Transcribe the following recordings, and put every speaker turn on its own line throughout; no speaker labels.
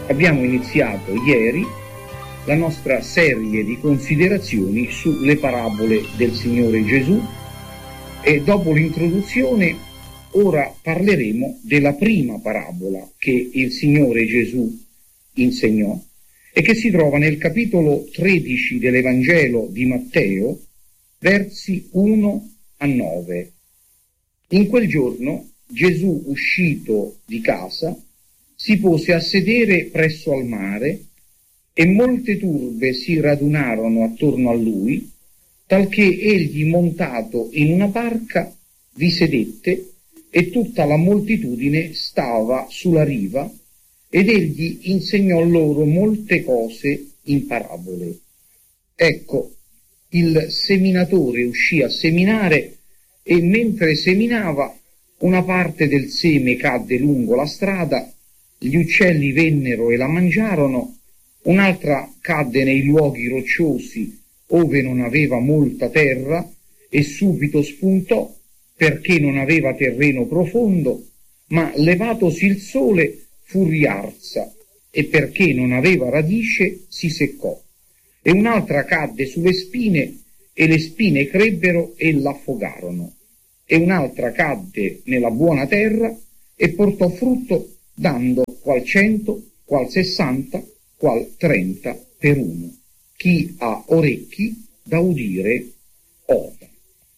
Abbiamo iniziato ieri la nostra serie di considerazioni sulle parabole del Signore Gesù e dopo l'introduzione ora parleremo della prima parabola che il Signore Gesù insegnò e che si trova nel capitolo 13 dell'Evangelo di Matteo, versi 1 a 9. In quel giorno Gesù, uscito di casa, si pose a sedere presso al mare e molte turbe si radunarono attorno a lui, talché egli, montato in una barca, vi sedette e tutta la moltitudine stava sulla riva ed egli insegnò loro molte cose in parabole. Ecco, il seminatore uscì a seminare e mentre seminava una parte del seme cadde lungo la strada, gli uccelli vennero e la mangiarono, un'altra cadde nei luoghi rocciosi ove non aveva molta terra e subito spuntò perché non aveva terreno profondo, ma levatosi il sole fu riarsa e perché non aveva radice si seccò. E un'altra cadde sulle spine e le spine crebbero e l'affogarono. E un'altra cadde nella buona terra e portò frutto dando qual 100, qual 60, qual 30 per uno. Chi ha orecchi da udire oda.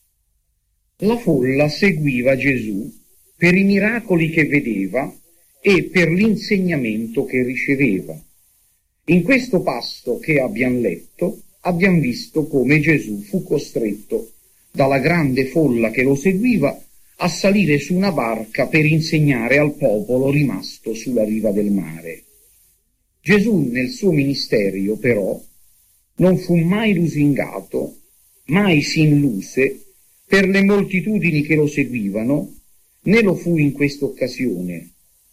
La folla seguiva Gesù per i miracoli che vedeva e per l'insegnamento che riceveva. In questo passo che abbiamo letto abbiamo visto come Gesù fu costretto dalla grande folla che lo seguiva a salire su una barca per insegnare al popolo rimasto sulla riva del mare. Gesù nel suo ministerio però non fu mai lusingato, mai si illuse per le moltitudini che lo seguivano, né lo fu in questa occasione.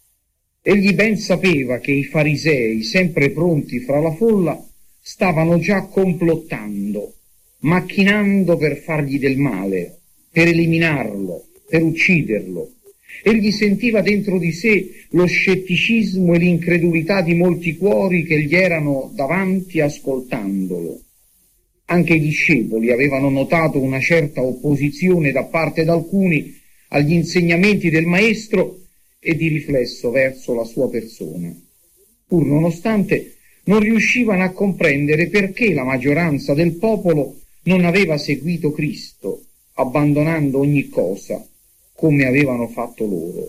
Egli ben sapeva che i farisei, sempre pronti fra la folla, stavano già complottando, macchinando per fargli del male, per eliminarlo, per ucciderlo. Egli sentiva dentro di sé lo scetticismo e l'incredulità di molti cuori che gli erano davanti ascoltandolo. Anche i discepoli avevano notato una certa opposizione da parte di alcuni agli insegnamenti del Maestro e di riflesso verso la sua persona. Pur nonostante non riuscivano a comprendere perché la maggioranza del popolo non aveva seguito Cristo, abbandonando ogni cosa, come avevano fatto loro.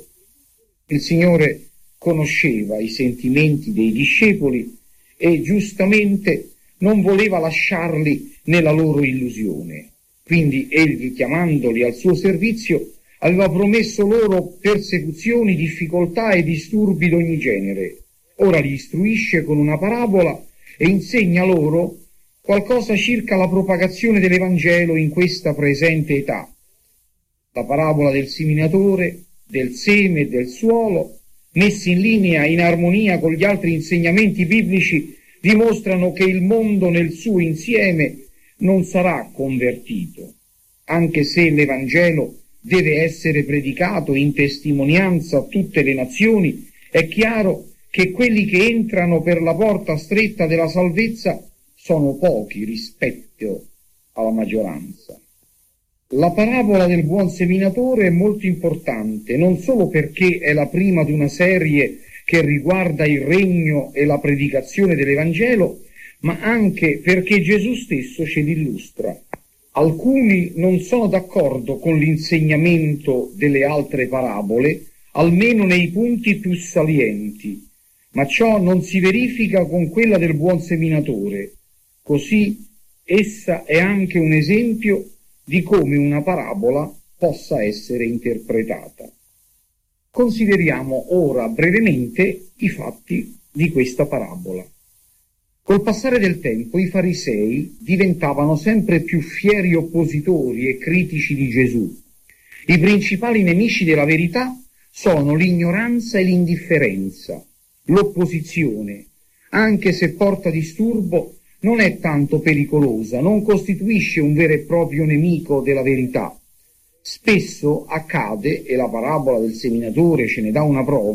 Il Signore conosceva i sentimenti dei discepoli e giustamente non voleva lasciarli nella loro illusione. Quindi egli, chiamandoli al suo servizio, aveva promesso loro persecuzioni, difficoltà e disturbi d'ogni genere. Ora li istruisce con una parabola e insegna loro qualcosa circa la propagazione dell'Evangelo in questa presente età. La parabola del seminatore, del seme e del suolo, messi in linea, in armonia con gli altri insegnamenti biblici, dimostrano che il mondo nel suo insieme non sarà convertito. Anche se l'Evangelo deve essere predicato in testimonianza a tutte le nazioni, è chiaro che quelli che entrano per la porta stretta della salvezza sono pochi rispetto alla maggioranza. La parabola del buon seminatore è molto importante, non solo perché è la prima di una serie che riguarda il regno e la predicazione dell'Evangelo, ma anche perché Gesù stesso ce l'illustra. Alcuni non sono d'accordo con l'insegnamento delle altre parabole, almeno nei punti più salienti, ma ciò non si verifica con quella del buon seminatore. Così essa è anche un esempio di come una parabola possa essere interpretata. Consideriamo ora brevemente i fatti di questa parabola. Col passare del tempo i farisei diventavano sempre più fieri oppositori e critici di Gesù. I principali nemici della verità sono l'ignoranza e l'indifferenza. L'opposizione, anche se porta disturbo, non è tanto pericolosa, non costituisce un vero e proprio nemico della verità. Spesso accade, e la parabola del seminatore ce ne dà una prova,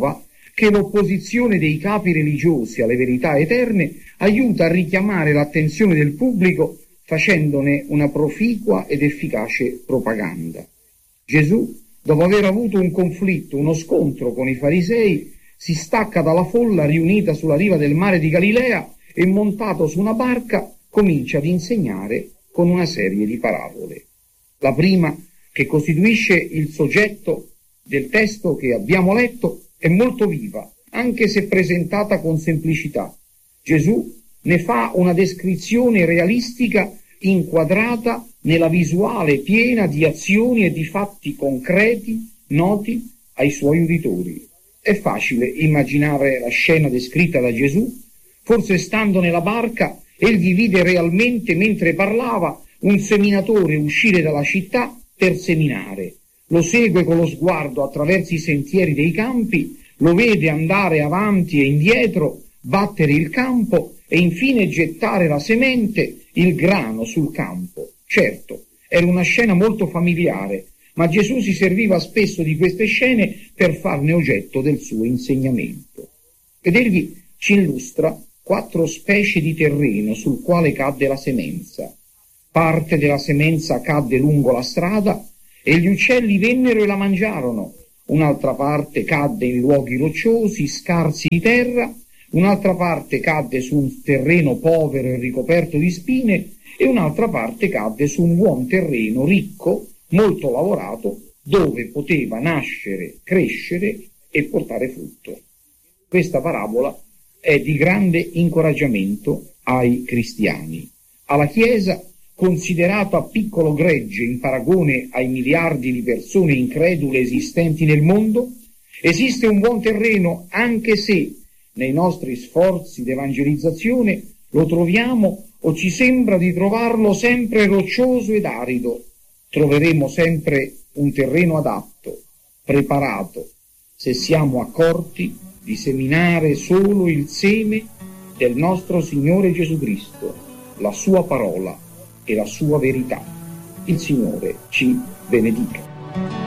che l'opposizione dei capi religiosi alle verità eterne aiuta a richiamare l'attenzione del pubblico facendone una proficua ed efficace propaganda. Gesù, dopo aver avuto un conflitto, uno scontro con i farisei, si stacca dalla folla riunita sulla riva del mare di Galilea e, montato su una barca, comincia ad insegnare con una serie di parabole. La prima, che costituisce il soggetto del testo che abbiamo letto, è molto viva, anche se presentata con semplicità. Gesù ne fa una descrizione realistica inquadrata nella visuale piena di azioni e di fatti concreti noti ai suoi uditori. È facile immaginare la scena descritta da Gesù. Forse stando nella barca, egli vide realmente, mentre parlava, un seminatore uscire dalla città per seminare. Lo segue con lo sguardo attraverso i sentieri dei campi, lo vede andare avanti e indietro, battere il campo e infine gettare la semente, il grano sul campo. Certo, era una scena molto familiare, ma Gesù si serviva spesso di queste scene per farne oggetto del suo insegnamento. Ed egli ci illustra 4 specie di terreno sul quale cadde la semenza. Parte della semenza cadde lungo la strada e gli uccelli vennero e la mangiarono. Un'altra parte cadde in luoghi rocciosi, scarsi di terra. Un'altra parte cadde su un terreno povero e ricoperto di spine e un'altra parte cadde su un buon terreno ricco, molto lavorato, dove poteva nascere, crescere e portare frutto. Questa parabola è di grande incoraggiamento ai cristiani, alla Chiesa, considerata piccolo gregge in paragone ai miliardi di persone incredule esistenti nel mondo. Esiste un buon terreno, anche se nei nostri sforzi di evangelizzazione lo troviamo o ci sembra di trovarlo sempre roccioso ed arido. Troveremo sempre un terreno adatto, preparato, se siamo accorti di seminare solo il seme del nostro Signore Gesù Cristo, la sua parola e la sua verità. Il Signore ci benedica.